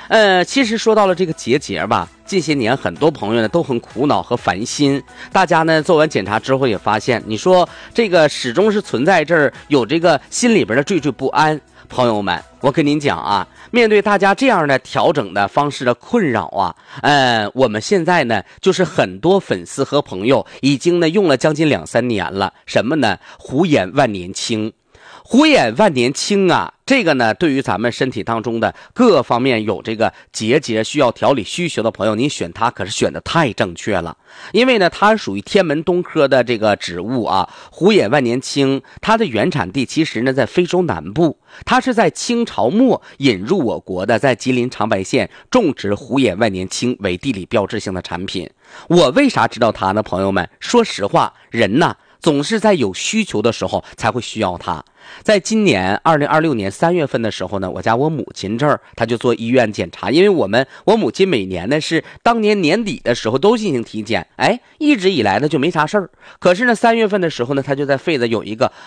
其实说到了这个结节吧，近些年很多朋友呢都很苦恼和烦心。大家呢做完检查之后也发现，你说这个始终是存在这儿有这个心里边的惴惴不安。朋友们，我跟您讲啊，面对大家这样的调整的方式的困扰啊，我们现在呢就是很多粉丝和朋友已经呢用了将近2-3年了。什么呢？虎眼万年青。虎眼万年青啊，这个呢对于咱们身体当中的各方面有这个结节需要调理需求的朋友，您选它可是选的太正确了。因为呢它属于天门冬科的这个植物啊，虎眼万年青它的原产地其实呢在非洲南部，它是在清朝末引入我国的，在吉林长白县种植虎眼万年青为地理标志性的产品。我为啥知道它呢？朋友们，说实话，人呢总是在有需求的时候才会需要它。在今年2026年3月份的时候呢，我母亲这儿她就做医院检查，因为我母亲每年呢是当年年底的时候都进行体检，一直以来呢就没啥事儿。可是呢3月份的时候呢，她就在肺子有一个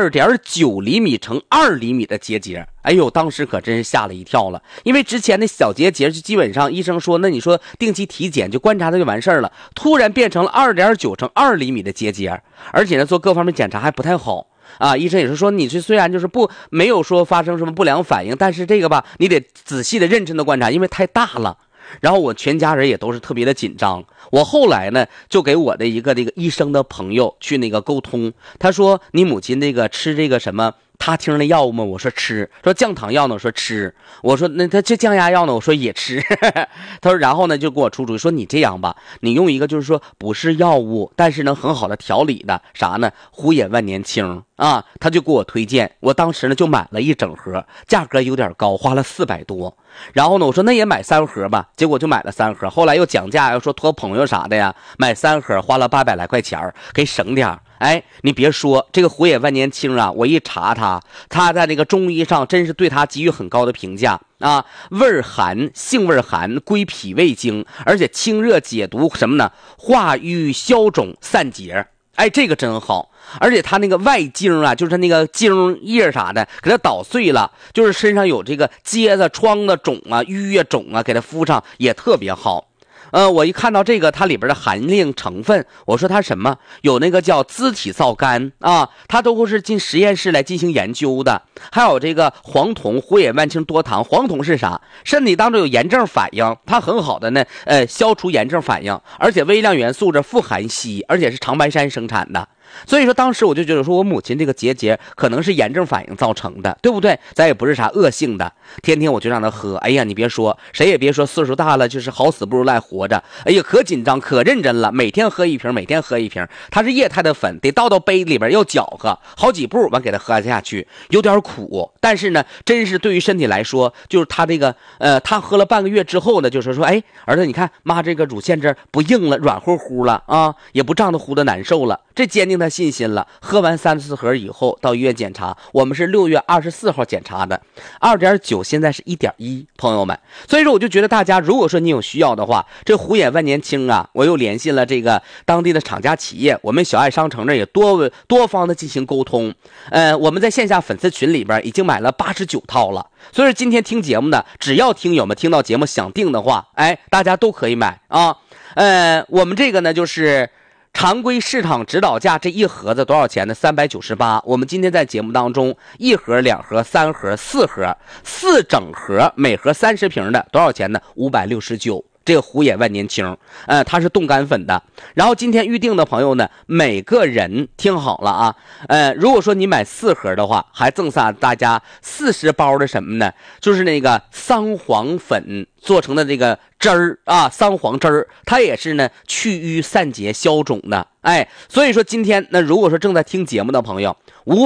2.9厘米乘2厘米的结节。哎呦，当时可真是吓了一跳了，因为之前的小结节就基本上医生说，那你说定期体检就观察它就完事儿了，突然变成了2.9乘2厘米的结节，而且呢做各方面检查还不太好。医生也是说，你这虽然就是没有说发生什么不良反应，但是这个吧，你得仔细的认真的观察，因为太大了。然后我全家人也都是特别的紧张。我后来呢，就给我的一个这个医生的朋友去那个沟通，他说你母亲这个吃这个什么他听的药物吗？我说吃。说降糖药呢？我说吃。我说那他这降压药呢？我说也吃。他说然后呢就给我出主意说，你这样吧，你用一个就是说不是药物，但是能很好的调理的啥呢？虎眼万年青啊，他就给我推荐。我当时呢就买了一整盒，价格有点高，花了400多。然后呢我说那也买3盒吧，结果就买了3盒。后来又讲价，又说托朋友啥的呀，买3盒花了800来块钱，给省点。你别说这个虎眼万年青啊，我一查它在那个中医上真是对它给予很高的评价啊，味寒，性味寒，归脾胃经，而且清热解毒，什么呢？化瘀消肿散结。这个真好。而且它那个外茎啊，就是它那个茎叶啥的，给它捣碎了，就是身上有这个疖子、疮子、肿啊、瘀啊、肿啊，给它敷上也特别好。我一看到这个它里边的含量成分，我说它什么？有那个叫甾体皂苷啊，它都是进实验室来进行研究的。还有这个黄酮、虎眼万青多糖。黄酮是啥？身体当中有炎症反应，它很好的呢，消除炎症反应，而且微量元素是富含硒，而且是长白山生产的。所以说当时我就觉得说，我母亲这个结节可能是炎症反应造成的，对不对？咱也不是啥恶性的。天天我就让她喝，哎呀你别说，谁也别说岁数大了就是好死不如赖活着，哎呀可紧张可认真了，每天喝一瓶，每天喝一瓶。它是液态的粉，得倒到杯里边，要搅和好几步完给它喝下去，有点苦，但是呢真是对于身体来说，就是它这个他喝了半个月之后呢，就是说儿子你看妈这个乳腺这不硬了，软乎乎了啊，也不胀得乎的难受了，这坚定他信心了。喝完3-4盒以后到医院检查，我们是6月24号检查的，2.9现在是1.1，朋友们。所以说我就觉得大家如果说你有需要的话，这虎眼万年青啊，我又联系了这个当地的厂家企业，我们小爱商城这也多方的进行沟通。我们在线下粉丝群里边已经买了89套了。所以说今天听节目的，只要听友们听到节目想订的话，大家都可以买啊。我们这个呢就是常规市场指导价，这一盒子多少钱呢？398。我们今天在节目当中，1盒、2盒、3盒、4盒，4整盒，每盒30瓶的多少钱呢？569。这个虎眼万年青，它是冻干粉的。然后今天预定的朋友呢，每个人听好了啊，如果说你买4盒的话，还赠送大家40包的什么呢？就是那个桑黄粉做成的这个汁儿啊，桑黄汁儿，它也是呢去瘀散结消肿的。所以说今天那如果说正在听节目的朋友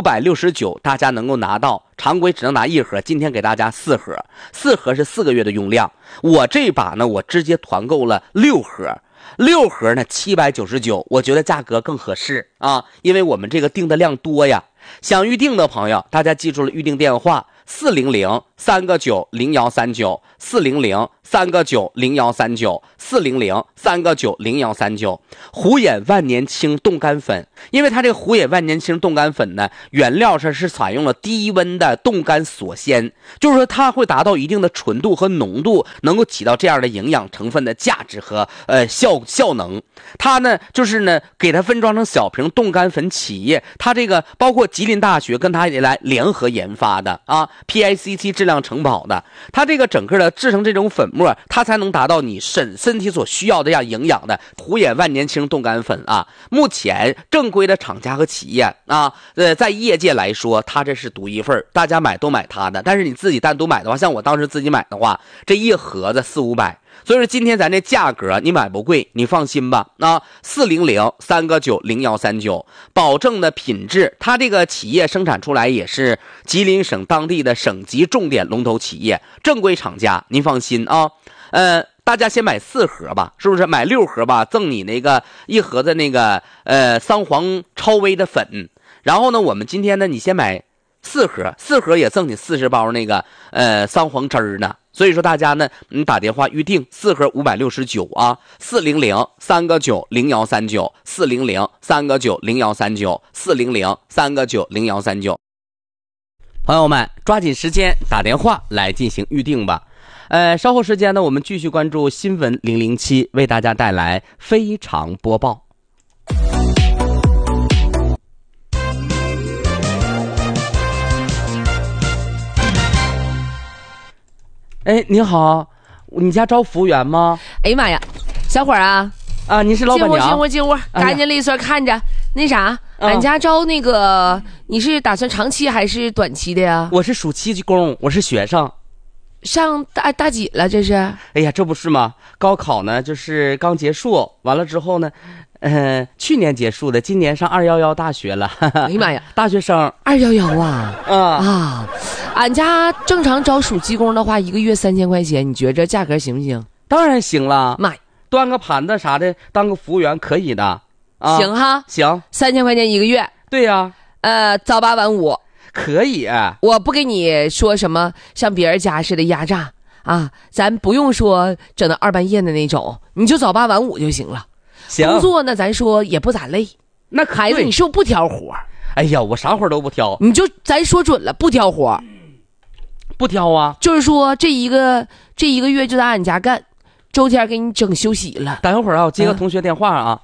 ，569大家能够拿到，常规只能拿1盒，今天给大家4盒，4盒是4个月的用量。我这把呢，我直接团购了6盒，6盒呢799，我觉得价格更合适啊，因为我们这个订的量多呀。想预定的朋友，大家记住了预定电话 400-3个90139，400-3个90139，400-3个90139。虎眼万年青冻干粉，因为它这个虎眼万年青冻干粉呢，原料上是采用了低温的冻干锁鲜，就是说它会达到一定的纯度和浓度，能够起到这样的营养成分的价值和效能。它呢就是呢给它分装成小瓶冻干粉企业，它这个包括吉林大学跟它来联合研发的啊 ，PICC 质量承保的，它这个整个的制成这种粉末，它才能达到你身体所需要的这样营养的虎眼万年青冻干粉啊。目前正规的厂家和企业啊，在业界来说，它这是独一份，大家买都买它的。但是你自己单独买的话，像我当时自己买的话，这一盒子400-500。所以说今天咱这价格你买不贵，你放心吧啊！400-3个90139，保证的品质，它这个企业生产出来也是吉林省当地的省级重点龙头企业，正规厂家，您放心啊。大家先买4盒吧，是不是？买6盒吧，赠你那个1盒的那个桑黄超微的粉。然后呢，我们今天呢，你先买4盒也赠你40包那个桑黄汁儿呢。所以说大家呢，你打电话预定4盒569啊，400-3个90139，400-3个90139，400-3个90139。朋友们，抓紧时间打电话来进行预定吧。稍后时间呢，我们继续关注新闻007，为大家带来非常播报。哎，你好，你家招服务员吗？ 哎呀妈呀，小伙儿啊！ 啊，你是老板娘。 进屋，赶紧利索看着。那啥，俺家招那个，你是打算长期还是短期的呀？ 我是暑期工，我是学生。 上大几了这是？ 哎呀，这不是吗？高考呢，就是刚结束，完了之后呢，去年结束的，今年上211大学了。 哎呀妈呀， 大学生 211啊！俺家正常招暑期工的话，1个月3000块钱，你觉着价格行不行？ 当然行了， 妈， 端个盘子啥的，当个服务员可以的。啊， 行哈， 行 ，3000块钱1个月。 对呀， 早8晚5。 可以， 我不给你说什么像别人家似的压榨啊，咱不用说整到2半夜的那种，你就早8晚5就行了。 行， 工作呢，咱说也不咋累。 那孩子，你是不是不挑活？ 哎呀，我啥活都不挑。 你就咱说准了，不挑活。 不挑啊， 就是说这一个月就在俺家干，周天给你整休息了。 等一会儿啊，我接个同学电话啊。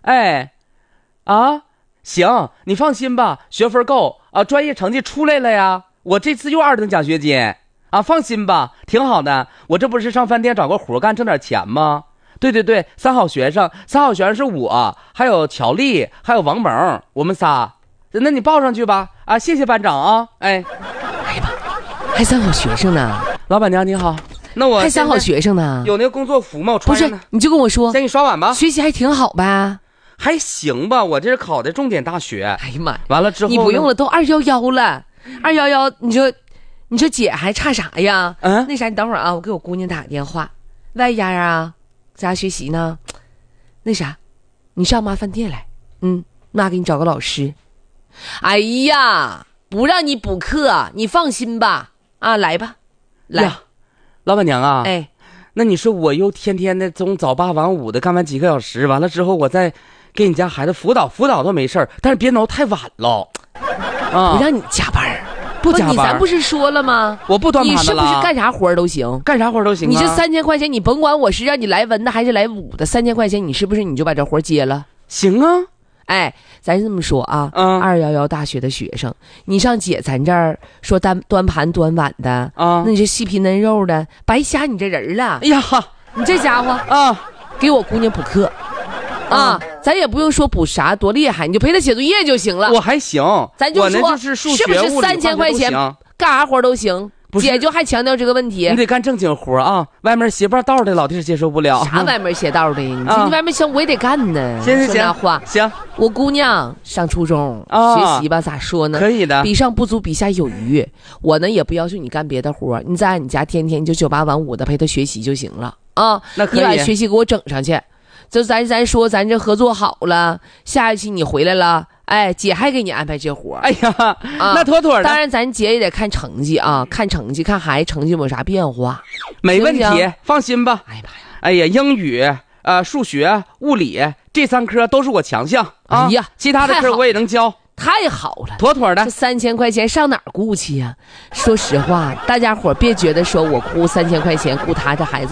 行，你放心吧，学分够啊，专业成绩出来了呀。我这次又2等奖学金啊，放心吧，挺好的。我这不是上饭店找个活干，挣点钱吗？对，3好学生是我，还有乔丽，还有王萌，我们仨。那你报上去吧。啊，谢谢班长啊。哎呀妈， 还3好学生呢。 老板娘你好，那我还3好学生呢。 有那个工作服吗？我穿上呢。 不是，你就跟我说， 先给你刷碗吧。 学习还挺好呗。 还行吧，我这是考的重点大学。 哎呀妈， 完了之后你不用了，都211了。211，你说姐还差啥呀？那啥，你等会儿啊，我给我姑娘打个电话。喂，丫丫啊，在家学习呢。那啥，你上妈饭店来，妈给你找个老师。哎呀，不让你补课，你放心吧。啊，来吧，来， 老板娘啊， 哎， 那你说我又天天的从早8晚5的干完几个小时，完了之后我再给你家孩子辅导都没事儿，但是别熬太晚了。 不让你加班， 不加班， 咱不是说了吗？ 我不端盘子了， 你是不是干啥活都行？ 干啥活都行啊。 你这3000块钱，你甭管我是让你来文的还是来武的，3000块钱，你是不是你就把这活接了？ 行啊。 哎，咱这么说啊，211大学的学生，你上姐咱这儿说端盘端碗的啊，那你这细皮嫩肉的，白瞎你这人了。 哎呀， 你这家伙啊，给我姑娘补课啊，咱也不用说补啥多厉害，你就陪她写作业就行了。 我还行， 咱就说就是数学是不是3000块钱干啥活都行？姐就还强调这个问题， 你得干正经活啊，外面斜半道的老弟是接受不了。 啥外面斜道的？你外面行我也得干呢。 行， 说那话行。 我姑娘上初中学习吧，咋说呢？ 可以的， 比上不足，比下有余。我呢也不要求你干别的活，你在你家天天就9、8晚5的陪她学习就行了啊。 那可以， 你把学习给我整上去。就咱说咱这合作好了，下一期你回来了哎，姐还给你安排这活。 哎呀，那妥妥的。 当然，咱姐也得看成绩啊，看成绩，看孩子成绩有没有啥变化。 没问题，行行放心吧。 哎呀妈呀， 哎呀，英语、数学、物理这3科都是我强项啊。 哎呀， 其他的科我也能教。 太好了， 妥妥的。 这3000块钱上哪儿顾去呀？说实话，大家伙别觉得说我顾3000块钱顾他这孩子。